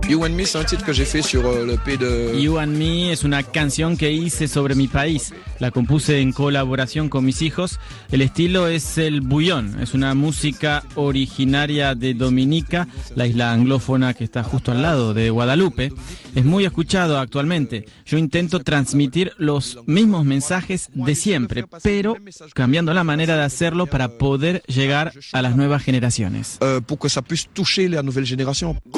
You and Me, c'est un titre que j'ai fait sur le P de... You and Me es una canción que hice sobre mi país. La compuse en colaboración con mis hijos. El estilo es el bouillon. Es una música originaria de Dominica, la isla anglófona que está justo al lado de Guadalupe. Es muy escuchado actualmente. Yo intento transmitir los mismos mensajes de siempre, pero cambiando la manera de hacerlo para poder llegar a las nuevas generaciones. Pour que ça puisse toucher la nouvelle génération.